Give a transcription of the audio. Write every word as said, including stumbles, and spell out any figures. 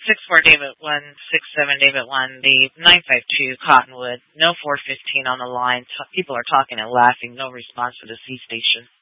six four David one, six seven David one, the nine five two Cottonwood, no four fifteen on the line. T- people are talking and laughing, no response to the C station.